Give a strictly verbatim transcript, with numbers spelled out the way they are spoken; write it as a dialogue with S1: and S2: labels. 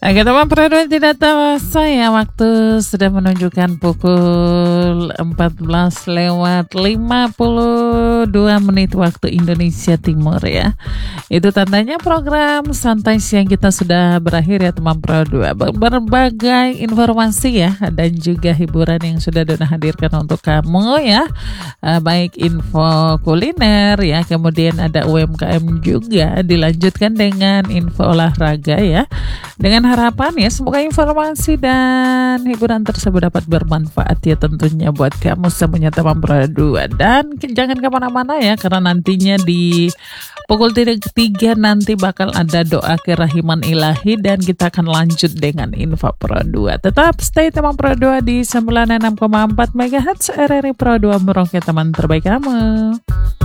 S1: Oke teman Pro dua, tidak terasa ya, waktu sudah menunjukkan pukul empat belas lewat lima puluh dua menit waktu Indonesia Timur ya. Itu tandanya program santai siang kita sudah berakhir ya teman Pro dua. Berbagai informasi ya dan juga hiburan yang sudah Dona hadirkan untuk kamu ya. Baik info kuliner ya, kemudian ada U M K M juga, dilanjutkan dengan info olahraga ya. Dengan harapan ya semoga informasi dan hiburan tersebut dapat bermanfaat ya tentunya buat kamu semuanya teman Pro dua. Dan jangan kemana-mana ya, karena nantinya di pukul tiga nanti bakal ada doa kerahiman ilahi dan kita akan lanjut dengan info Pro dua. Tetap stay teman Pro dua di sembilan puluh enam koma empat megahertz R R I Pro dua, meroket teman terbaik kamu.